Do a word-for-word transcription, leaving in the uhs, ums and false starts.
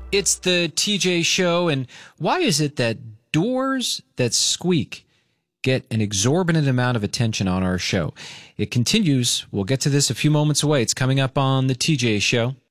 It's the T J Show, and why is it that doors that squeak get an exorbitant amount of attention on our show? It continues. We'll get to this a few moments away. It's coming up on the T J Show.